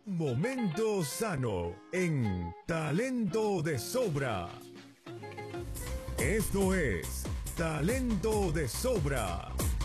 Momento sano en Talento de Sobra. Esto es Talento de Sobra.